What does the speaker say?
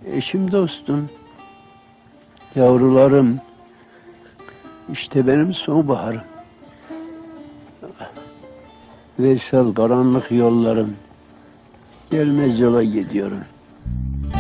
Eşim dostum, yavrularım, işte benim sonbaharım. Veysel karanlık yollarım, gelmez yola gidiyorum.